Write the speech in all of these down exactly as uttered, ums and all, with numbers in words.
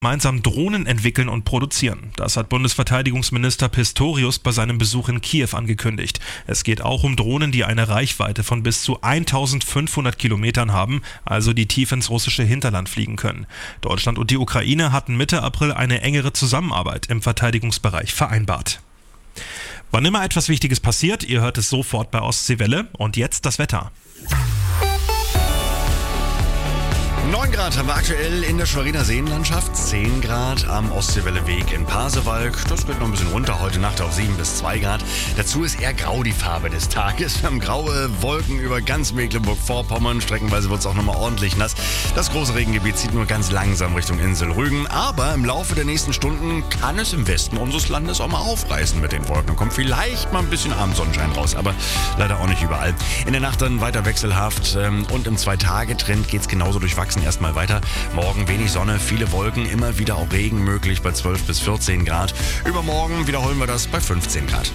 gemeinsam Drohnen entwickeln und produzieren. Das hat Bundesverteidigungsminister Pistorius bei seinem Besuch in Kiew angekündigt. Es geht auch um Drohnen, die eine Reichweite von bis zu eintausendfünfhundert Kilometern haben, also die tief ins russische Hinterland fliegen können. Deutschland und die Ukraine hatten Mitte April eine engere Zusammenarbeit im Verteidigungsbereich vereinbart. Wann immer etwas Wichtiges passiert, ihr hört es sofort bei Ostseewelle. Und jetzt das Wetter. neun Grad haben wir aktuell in der Schweriner Seenlandschaft, zehn Grad am Ostseewelleweg in Pasewalk. Das geht noch ein bisschen runter, heute Nacht auf sieben bis zwei Grad. Dazu ist eher grau die Farbe des Tages. Wir haben graue Wolken über ganz Mecklenburg-Vorpommern. Streckenweise wird es auch nochmal ordentlich nass. Das große Regengebiet zieht nur ganz langsam Richtung Insel Rügen. Aber im Laufe der nächsten Stunden kann es im Westen unseres Landes auch mal aufreißen mit den Wolken. Kommt vielleicht mal ein bisschen Abendsonnenschein raus, aber leider auch nicht überall. In der Nacht dann weiter wechselhaft und im Zwei-Tage-Trend geht es genauso durchwachsen erstmal weiter. Morgen wenig Sonne, viele Wolken, immer wieder auch Regen möglich bei zwölf bis vierzehn Grad. Übermorgen wiederholen wir das bei fünfzehn Grad.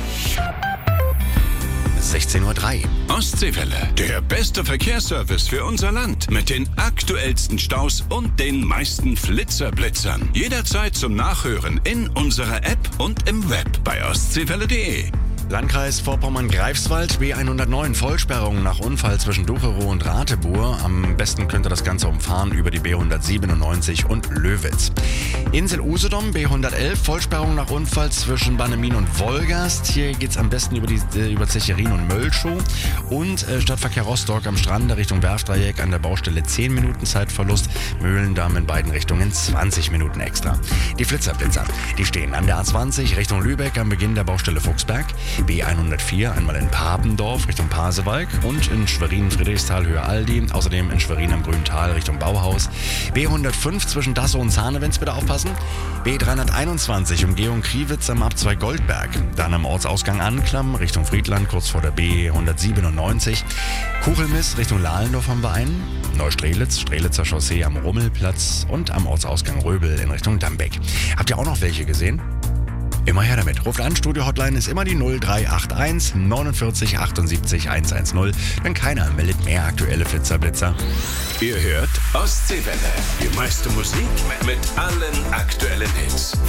sechzehn Uhr drei. Ostseewelle, der beste Verkehrsservice für unser Land. Mit den aktuellsten Staus und den meisten Flitzerblitzern. Jederzeit zum Nachhören in unserer App und im Web bei ostseewelle punkt de. Landkreis Vorpommern-Greifswald, B hundertneun, Vollsperrung nach Unfall zwischen Ducherow und Ratibur. Am besten könnt ihr das Ganze umfahren über die B hundertsiebenundneunzig und Löwitz. Insel Usedom, B hundertelf, Vollsperrung nach Unfall zwischen Bannemin und Wolgast. Hier geht es am besten über, die, äh, über Zecherin und Mölschow. Und äh, Stadtverkehr Rostock am Strand Richtung Werftdreieck an der Baustelle zehn Minuten Zeitverlust. Mühlendamm in beiden Richtungen zwanzig Minuten extra. Die Flitzerblitzer, die stehen an der A zwanzig Richtung Lübeck am Beginn der Baustelle Fuchsberg. B hundertvier einmal in Papendorf Richtung Pasewalk und in Schwerin-Friedrichsthal Höhe Aldi, außerdem in Schwerin am Grüntal Richtung Bauhaus. B hundertfünf zwischen Dassow und Zahnewitz bitte aufpassen. B dreihunderteinundzwanzig Umgehung Kriwitz am Abzweig Goldberg, dann am Ortsausgang Anklam Richtung Friedland kurz vor der B hundertsiebenundneunzig. Kuchelmiss Richtung Lahlendorf haben wir einen. Neustrelitz, Strelitzer Chaussee am Rummelplatz und am Ortsausgang Röbel in Richtung Dambeck. Habt ihr auch noch welche gesehen? Immer her damit. Ruft an, Studio-Hotline ist immer die null drei acht eins neunundvierzig achtundsiebzig hundertzehn. Denn keiner meldet mehr aktuelle Flitzerblitzer. Ihr hört Ostseewelle, die meiste Musik mit allen aktuellen Hits.